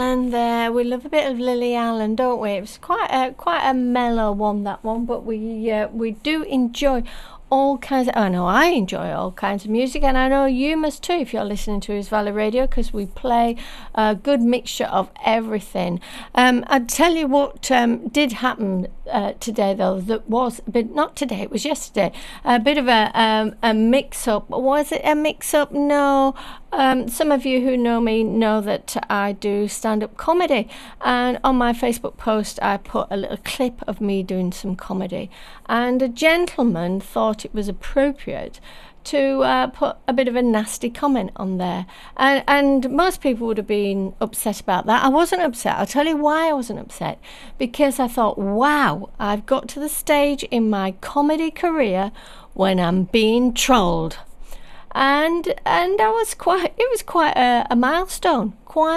And we love a bit of Lily Allen, don't we? It was quite a mellow one, that one, but we do enjoy all kinds of, I know I enjoy all kinds of music, and I know you must too if you're listening to His Valley Radio, because we play a good mixture of everything. I'd tell you what did happen today, though, that was a bit, not today, it was yesterday, a bit of a mix-up. Was it a mix-up? No. Some of you who know me know that I do stand-up comedy, and on my Facebook post I put a little clip of me doing some comedy, and a gentleman thought it was appropriate to put a bit of a nasty comment on there, and most people would have been upset about that. I wasn't upset. I'll tell you why I wasn't upset. Because I thought, wow, I've got to the stage in my comedy career when I'm being trolled. And it was quite a milestone,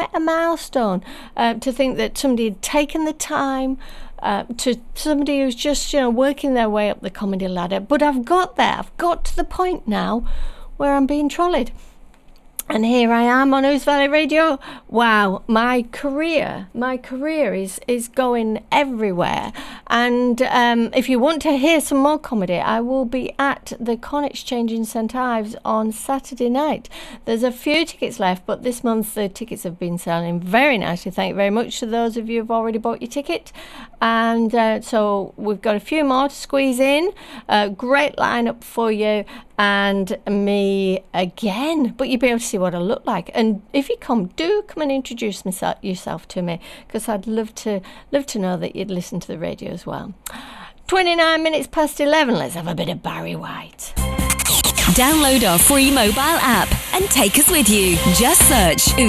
to think that somebody had taken the time, to somebody who's just working their way up the comedy ladder. But I've got to the point now where I'm being trolled. And here I am on Whose Valley Radio. Wow, my career is going everywhere. And if you want to hear some more comedy, I will be at the Con Exchange in St Ives on Saturday night. There's a few tickets left, but this month the tickets have been selling very nicely. Thank you very much to those of you who've already bought your ticket. And so we've got a few more to squeeze in. Great lineup for you. And me again, but you'll be able to see what I look like. And if you do come and introduce yourself to me, because I'd love to know that you'd listen to the radio as well. 29 minutes past 11. Let's have a bit of Barry White. Download our free mobile app and take us with you. Just search